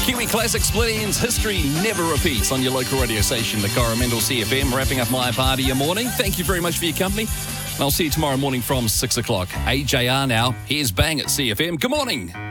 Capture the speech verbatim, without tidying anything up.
Kiwi Classic Splitting's history never repeats on your local radio station, the Coromandel C F M, wrapping up my part of your morning. Thank you very much for your company. I'll see you tomorrow morning from six o'clock. A J R now. Here's Bang at C F M. Good morning.